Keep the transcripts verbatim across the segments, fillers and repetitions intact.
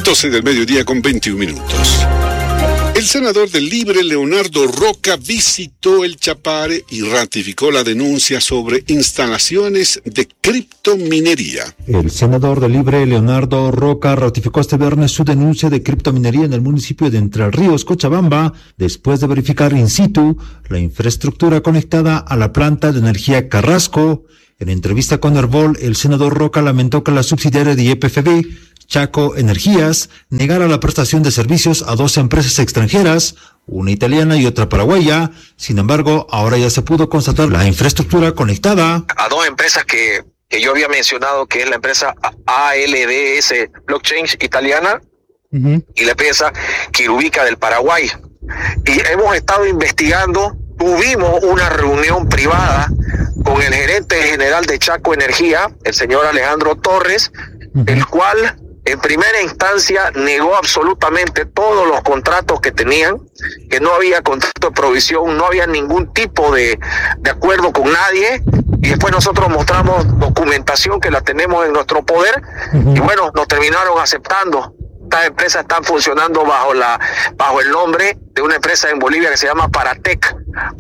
doce del mediodía con veintiún minutos. El senador del Libre, Leonardo Roca, visitó el Chapare y ratificó la denuncia sobre instalaciones de criptominería. El senador del Libre, Leonardo Roca, ratificó este viernes su denuncia de criptominería en el municipio de Entre Ríos, Cochabamba, después de verificar in situ la infraestructura conectada a la planta de energía Carrasco. En entrevista con Herbol, el senador Roca lamentó que la subsidiaria de Y P F B, Chaco Energías, negara la prestación de servicios a dos empresas extranjeras, una italiana y otra paraguaya. Sin embargo, ahora ya se pudo constatar la infraestructura conectada a dos empresas que, que yo había mencionado, que es la empresa A L D S Blockchain italiana uh-huh. y la empresa Quirubica del Paraguay. Y hemos estado investigando, tuvimos una reunión privada con el gerente general de Chaco Energía, el señor Alejandro Torres, uh-huh. el cual en primera instancia negó absolutamente todos los contratos que tenían, que no había contrato de provisión, no había ningún tipo de, de acuerdo con nadie, y después nosotros mostramos documentación que la tenemos en nuestro poder, uh-huh. y bueno, nos terminaron aceptando. Estas empresas están funcionando bajo la bajo el nombre de una empresa en Bolivia que se llama Paratec.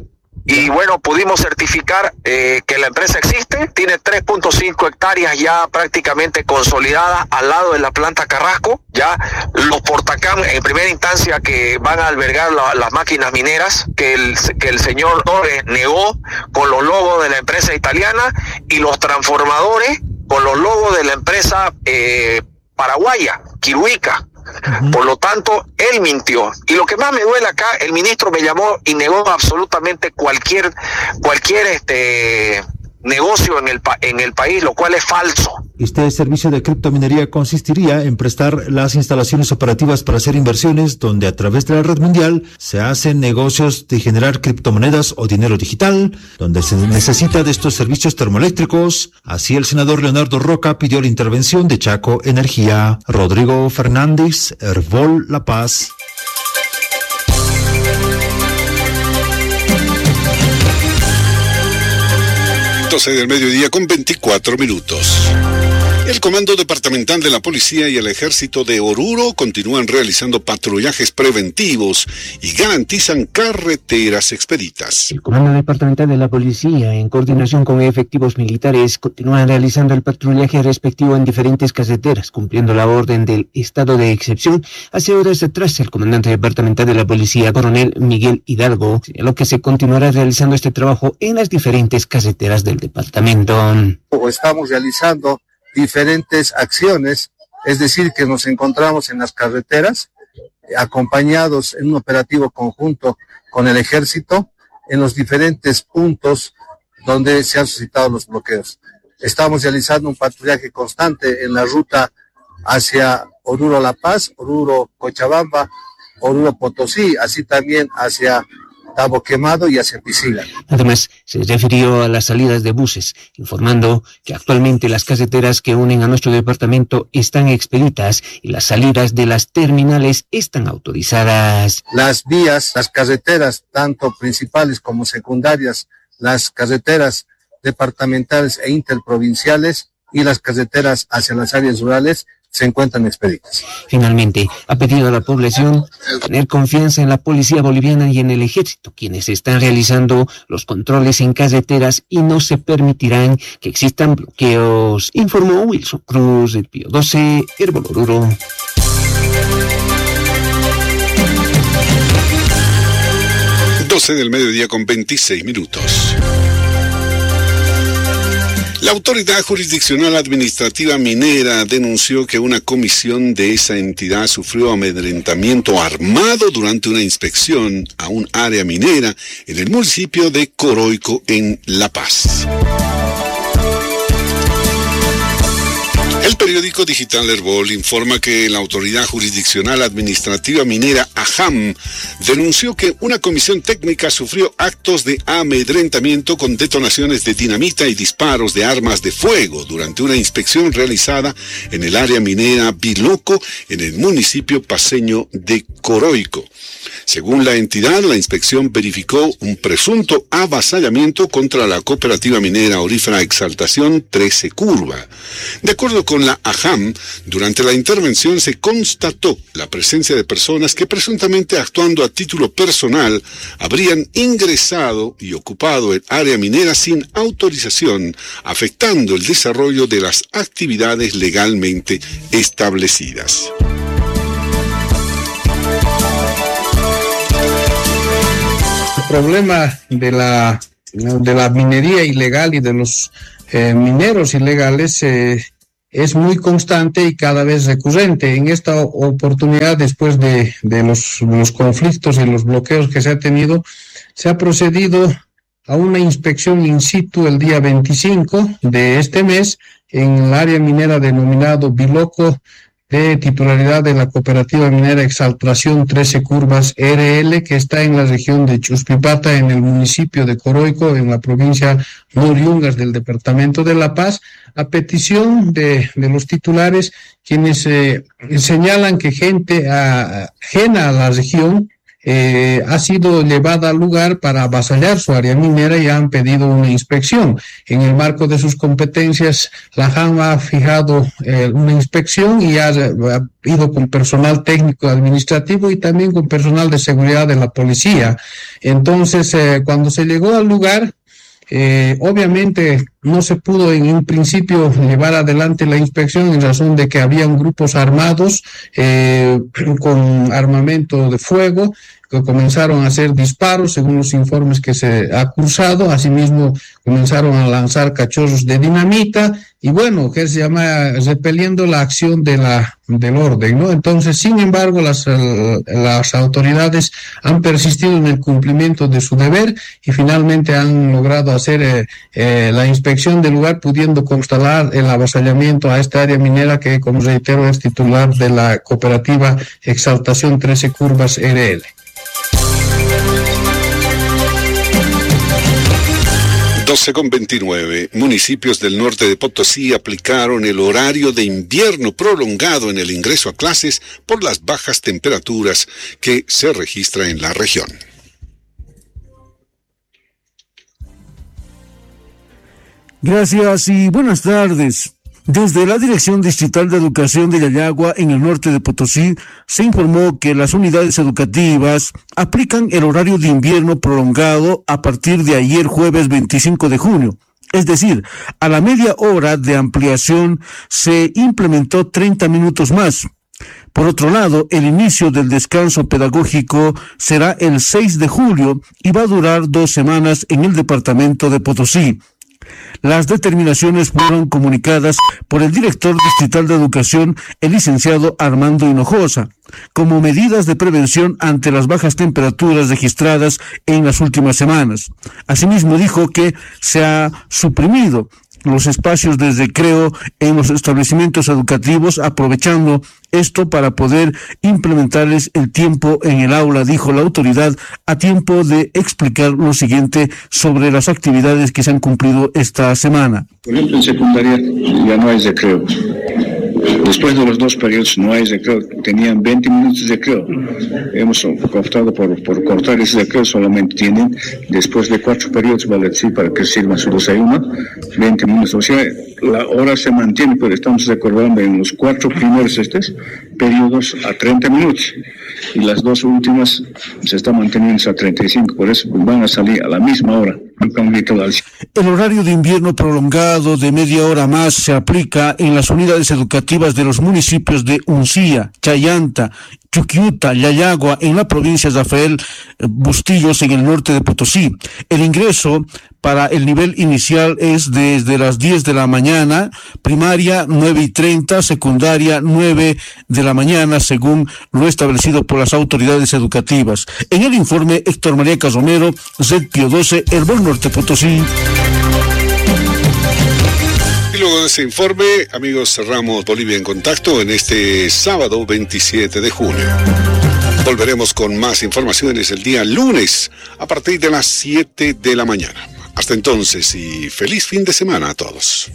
Y bueno, pudimos certificar eh, que la empresa existe, tiene tres punto cinco hectáreas ya prácticamente consolidadas al lado de la planta Carrasco, ya los portacam en primera instancia que van a albergar la, las máquinas mineras, que el, que el señor Torres negó con los logos de la empresa italiana, y los transformadores con los logos de la empresa eh, paraguaya, Quirubica. Uh-huh. Por lo tanto, él mintió. Y lo que más me duele acá, el ministro me llamó y negó absolutamente cualquier cualquier este negocio en el pa- en el país, lo cual es falso. Este servicio de criptominería consistiría en prestar las instalaciones operativas para hacer inversiones, donde a través de la red mundial se hacen negocios de generar criptomonedas o dinero digital, donde se necesita de estos servicios termoeléctricos. Así el senador Leonardo Roca pidió la intervención de Chaco Energía. Rodrigo Fernández, Herbol, La Paz. doce del mediodía con veinticuatro minutos. El Comando Departamental de la Policía y el Ejército de Oruro continúan realizando patrullajes preventivos y garantizan carreteras expeditas. El Comando Departamental de la Policía, en coordinación con efectivos militares, continúan realizando el patrullaje respectivo en diferentes carreteras, cumpliendo la orden del estado de excepción. Hace horas atrás, el comandante departamental de la Policía, coronel Miguel Hidalgo, señaló que se continuará realizando este trabajo en las diferentes carreteras del departamento. Estamos realizando diferentes acciones, es decir, que nos encontramos en las carreteras, acompañados en un operativo conjunto con el ejército, en los diferentes puntos donde se han suscitado los bloqueos. Estamos realizando un patrullaje constante en la ruta hacia Oruro-La Paz, Oruro-Cochabamba, Oruro-Potosí, así también hacia Tabo Quemado y hacia Piscina. Además, se refirió a las salidas de buses, informando que actualmente las carreteras que unen a nuestro departamento están expeditas y las salidas de las terminales están autorizadas. Las vías, las carreteras, tanto principales como secundarias, las carreteras departamentales e interprovinciales y las carreteras hacia las áreas rurales se encuentran expeditas. Finalmente, ha pedido a la población tener confianza en la policía boliviana y en el ejército, quienes están realizando los controles en carreteras y no se permitirán que existan bloqueos, informó Wilson Cruz, del Pío doce, Herbol Oruro. doce del mediodía con veintiséis minutos. La Autoridad Jurisdiccional Administrativa Minera denunció que una comisión de esa entidad sufrió amedrentamiento armado durante una inspección a un área minera en el municipio de Coroico, en La Paz. El periódico digital Herbol informa que la Autoridad Jurisdiccional Administrativa Minera, AJAM, denunció que una comisión técnica sufrió actos de amedrentamiento con detonaciones de dinamita y disparos de armas de fuego durante una inspección realizada en el área minera Biloco, en el municipio paceño de Coroico. Según la entidad, la inspección verificó un presunto avasallamiento contra la cooperativa minera aurífera Exaltación trece Curva. De acuerdo con Según la AJAM, durante la intervención se constató la presencia de personas que presuntamente actuando a título personal habrían ingresado y ocupado el área minera sin autorización, afectando el desarrollo de las actividades legalmente establecidas. El problema de la, de la minería ilegal y de los eh, mineros ilegales eh, es muy constante y cada vez recurrente. En esta oportunidad, después de, de los, los conflictos y los bloqueos que se ha tenido, se ha procedido a una inspección in situ el día veinticinco de este mes en el área minera denominado Biloco, de titularidad de la Cooperativa Minera Exaltación trece Curvas R L, que está en la región de Chuspipata, en el municipio de Coroico, en la provincia Noriungas del departamento de La Paz, a petición de, de los titulares, quienes eh, señalan que gente a, ajena a la región Eh, ha sido llevada al lugar para avasallar su área minera y han pedido una inspección. En el marco de sus competencias, la AJAM ha fijado eh, una inspección y ha, ha ido con personal técnico administrativo y también con personal de seguridad de la policía. Entonces, eh, cuando se llegó al lugar, Eh, obviamente no se pudo en un principio llevar adelante la inspección en razón de que habían grupos armados eh, con armamento de fuego que comenzaron a hacer disparos según los informes que se ha cruzado. Asimismo comenzaron a lanzar cachorros de dinamita y bueno, que se llama repeliendo la acción de la del orden, ¿no? Entonces, sin embargo, las, las autoridades han persistido en el cumplimiento de su deber y finalmente han logrado hacer eh, eh, la inspección del lugar, pudiendo constatar el avasallamiento a esta área minera que, como reitero, es titular de la Cooperativa Exaltación trece Curvas R L. doce con veintinueve. Municipios del norte de Potosí aplicaron el horario de invierno prolongado en el ingreso a clases por las bajas temperaturas que se registra en la región. Gracias y buenas tardes. Desde la Dirección Distrital de Educación de Yayagua, en el norte de Potosí, se informó que las unidades educativas aplican el horario de invierno prolongado a partir de ayer jueves veinticinco de junio. Es decir, a la media hora de ampliación se implementó treinta minutos más. Por otro lado, el inicio del descanso pedagógico será el seis de julio y va a durar dos semanas en el departamento de Potosí. Las determinaciones fueron comunicadas por el director distrital de educación, el licenciado Armando Hinojosa, como medidas de prevención ante las bajas temperaturas registradas en las últimas semanas. Asimismo, dijo que se ha suprimido los espacios de recreo en los establecimientos educativos, aprovechando esto para poder implementarles el tiempo en el aula, dijo la autoridad, a tiempo de explicar lo siguiente sobre las actividades que se han cumplido esta semana. Por ejemplo, en secundaria ya no hay recreo. Después de los dos periodos no hay recreo, tenían veinte minutos de recreo. Hemos optado por, por cortar ese recreo, solamente tienen, después de cuatro periodos, vale decir, para que sirvan su desayuno, veinte minutos. O sea, la hora se mantiene, pero estamos recordando en los cuatro primeros estos periodos a treinta minutos. Y las dos últimas se están manteniendo a treinta y cinco, por eso van a salir a la misma hora. El horario de invierno prolongado de media hora más se aplica en las unidades educativas de los municipios de Uncía, Chayanta, Chuquiuta, Yayagua, en la provincia de Rafael Bustillos, en el norte de Potosí. El ingreso para el nivel inicial es desde las diez de la mañana, primaria nueve y treinta, secundaria nueve de la mañana, según lo establecido por las autoridades educativas. En el informe, Héctor María Casomero, Z P I O doce, Herbol Norte Potosí. Y luego de ese informe, amigos, cerramos Bolivia en Contacto en este sábado veintisiete de junio. Volveremos con más informaciones el día lunes a partir de las siete de la mañana. Hasta entonces y feliz fin de semana a todos.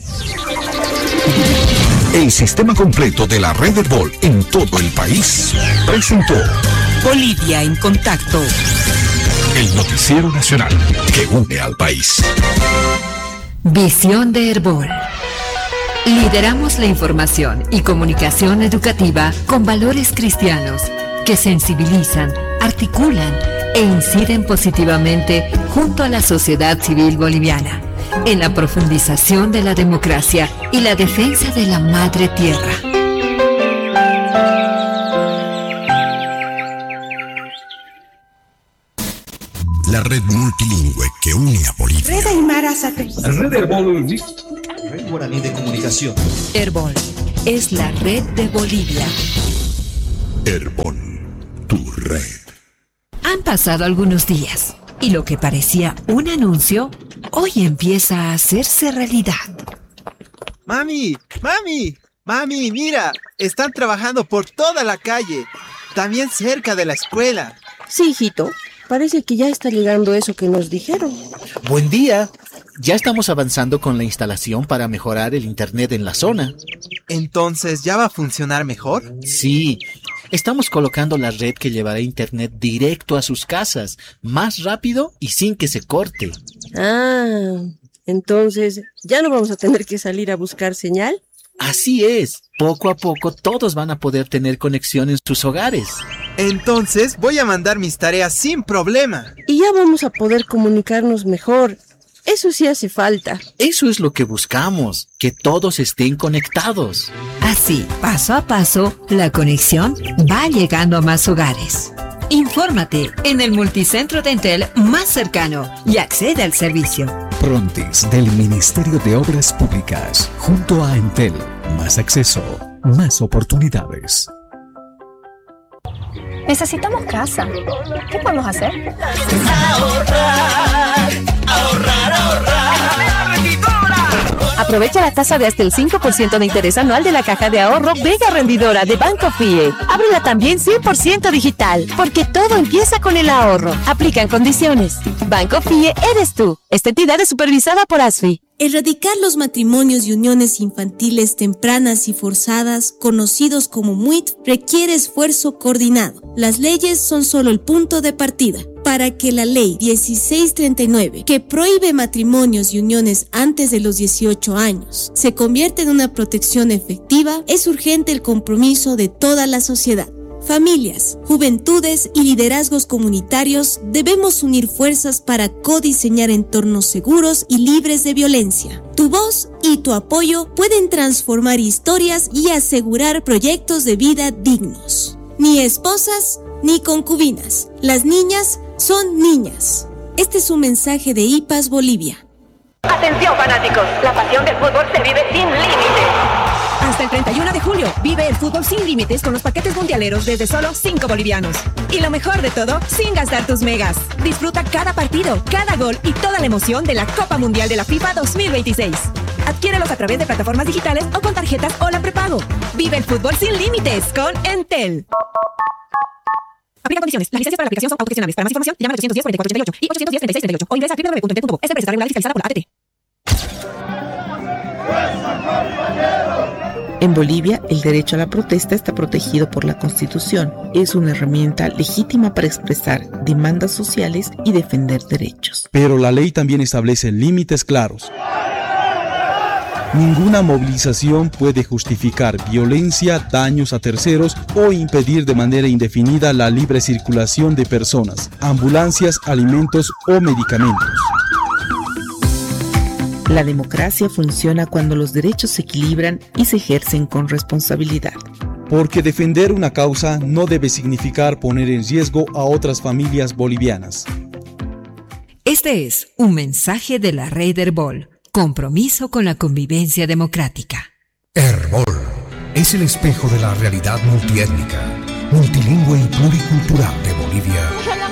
El sistema completo de la red Herbol en todo el país presentó Bolivia en Contacto, el noticiero nacional que une al país. Visión de Herbol, Lideramos la información y comunicación educativa con valores cristianos que sensibilizan, articulan e inciden positivamente junto a la sociedad civil boliviana en la profundización de la democracia y la defensa de la madre tierra. La red multilingüe que une a Bolivia. Red Aymara Satélite. Red Herbol. Red Guaraní de Comunicación. Herbol es la red de Bolivia. Herbol, tu red. Han pasado algunos días y lo que parecía un anuncio hoy empieza a hacerse realidad. Mami, mami, mami, mira, están trabajando por toda la calle, también cerca de la escuela. Sí, hijito. Parece que ya está llegando eso que nos dijeron. Buen día. Ya estamos avanzando con la instalación para mejorar el internet en la zona. ¿Entonces ya va a funcionar mejor? Sí. Estamos colocando la red que llevará internet directo a sus casas, más rápido y sin que se corte. Ah, entonces, ¿ya no vamos a tener que salir a buscar señal? Así es. Poco a poco todos van a poder tener conexión en sus hogares. Entonces voy a mandar mis tareas sin problema. Y ya vamos a poder comunicarnos mejor. Eso sí hace falta. Eso es lo que buscamos, que todos estén conectados. Así, paso a paso, la conexión va llegando a más hogares. Infórmate en el multicentro de Entel más cercano y accede al servicio. Prontis del Ministerio de Obras Públicas, junto a Entel. Más acceso, más oportunidades. Necesitamos casa. ¿Qué podemos hacer? Ahorrar, ahorrar, ahorrar. Aprovecha la tasa de hasta el cinco por ciento de interés anual de la caja de ahorro Vega Rendidora de Banco Fie. Ábrela también cien por ciento digital, porque todo empieza con el ahorro. Aplican condiciones. Banco Fie eres tú. Esta entidad es supervisada por ASFI. Erradicar los matrimonios y uniones infantiles tempranas y forzadas, conocidos como M U I T, requiere esfuerzo coordinado. Las leyes son solo el punto de partida. Para que la ley dieciséis treinta y nueve, que prohíbe matrimonios y uniones antes de los dieciocho años, se convierta en una protección efectiva, es urgente el compromiso de toda la sociedad. Familias, juventudes y liderazgos comunitarios debemos unir fuerzas para codiseñar entornos seguros y libres de violencia. Tu voz y tu apoyo pueden transformar historias y asegurar proyectos de vida dignos. Ni esposas ni concubinas. Las niñas son niñas. Este es un mensaje de I P A S Bolivia. Atención fanáticos, la pasión del fútbol se vive sin límites. Hasta el treinta y uno de julio, vive el fútbol sin límites con los paquetes mundialeros desde solo cinco bolivianos. Y lo mejor de todo, sin gastar tus megas. Disfruta cada partido, cada gol y toda la emoción de la Copa Mundial de la FIFA dos mil veintiséis. Adquiérelos a través de plataformas digitales o con tarjetas o la prepago. Vive el fútbol sin límites con Entel. Aplica condiciones. Las licencias para la aplicación son autogestionables. Para más información, llama al ochocientos diez, cuarenta y cuatro ochenta y ocho y ochocientos diez, treinta y seis, treinta y ocho o ingresa a doble u doble u doble u punto entel punto bo. Esta empresa está regulada y fiscalizada por la A T T. En Bolivia, el derecho a la protesta está protegido por la Constitución. Es una herramienta legítima para expresar demandas sociales y defender derechos. Pero la ley también establece límites claros. Ninguna movilización puede justificar violencia, daños a terceros o impedir de manera indefinida la libre circulación de personas, ambulancias, alimentos o medicamentos. La democracia funciona cuando los derechos se equilibran y se ejercen con responsabilidad. Porque defender una causa no debe significar poner en riesgo a otras familias bolivianas. Este es un mensaje de la Red Herbol. Compromiso con la convivencia democrática. Herbol es el espejo de la realidad multiétnica, multilingüe y pluricultural de Bolivia.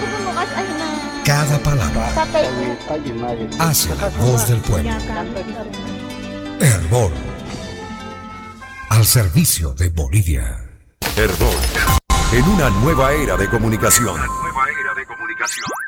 Cada palabra hace la voz del pueblo. Herbol, al servicio de Bolivia. Herbol, en una nueva era de comunicación. Una nueva era de comunicación.